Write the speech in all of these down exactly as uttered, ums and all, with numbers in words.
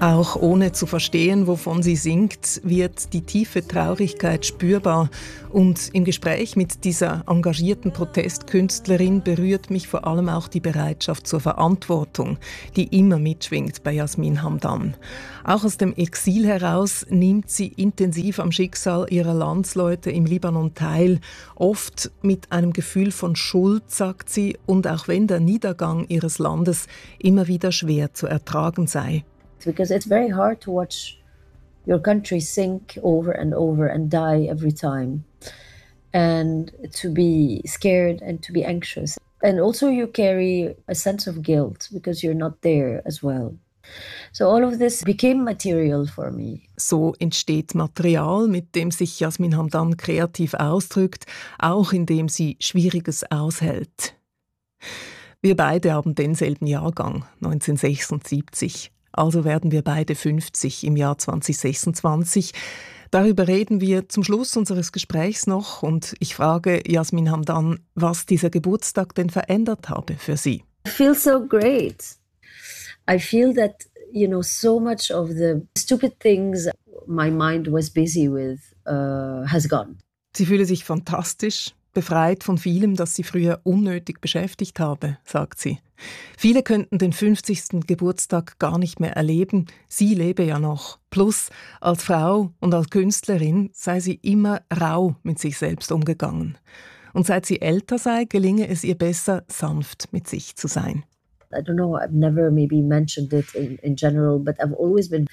Auch ohne zu verstehen, wovon sie singt, wird die tiefe Traurigkeit spürbar. Und im Gespräch mit dieser engagierten Protestkünstlerin berührt mich vor allem auch die Bereitschaft zur Verantwortung, die immer mitschwingt bei Yasmin Hamdan. Auch aus dem Exil heraus nimmt sie intensiv am Schicksal ihrer Landsleute im Libanon teil. Oft mit einem Gefühl von Schuld, sagt sie, und auch wenn der Niedergang ihres Landes immer wieder schwer zu ertragen sei. Because it's very hard to watch your country sink over and over and die every time, and to be scared and to be anxious. And also you carry a sense of guilt because you're not there as well. So all of this became material for me. So entsteht Material, mit dem sich Yasmin Hamdan kreativ ausdrückt, auch indem sie Schwieriges aushält. Wir beide haben denselben Jahrgang, neunzehnhundertsechsundsiebzig. Also werden wir beide fünfzig im Jahr zwanzig sechsundzwanzig. Darüber reden wir zum Schluss unseres Gesprächs noch und ich frage Yasmin Hamdan, was dieser Geburtstag denn verändert habe für sie. I feel so great. I feel that, you know, so much of the stupid things my mind was busy with uh, has gone. Sie fühle sich fantastisch, befreit von vielem, das sie früher unnötig beschäftigt habe, sagt sie. Viele könnten den fünfzigsten Geburtstag gar nicht mehr erleben. Sie lebe ja noch. Plus, als Frau und als Künstlerin sei sie immer rau mit sich selbst umgegangen. Und seit sie älter sei, gelinge es ihr besser, sanft mit sich zu sein. I don't know, I've never maybe mentioned it in, in general, but I've always been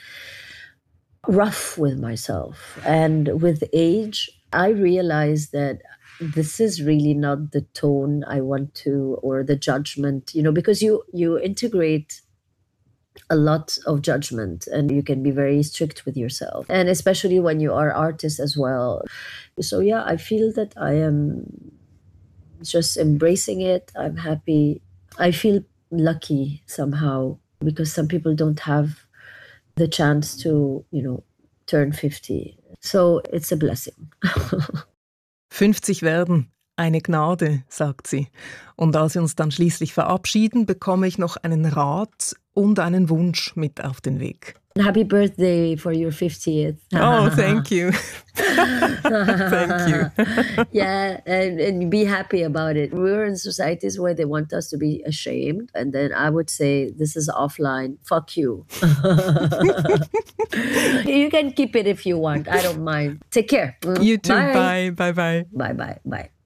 rough with myself. And with age, I realized that this is really not the tone I want to, or the judgment, you know, because you, you integrate a lot of judgment and you can be very strict with yourself. And especially when you are artist as well. So yeah, I feel that I am just embracing it. I'm happy. I feel lucky somehow because some people don't have the chance to, you know, turn fifty. So it's a blessing. fünfzig werden, eine Gnade, sagt sie. Und als wir uns dann schließlich verabschieden, bekomme ich noch einen Rat und einen Wunsch mit auf den Weg. Happy birthday for your fiftieth. Oh, thank you. Thank you. Yeah, and, and be happy about it. We're in societies where they want us to be ashamed. And then I would say, this is offline. Fuck you. You can keep it if you want. I don't mind. Take care. You too. Bye. Bye. Bye. Bye. Bye. Bye.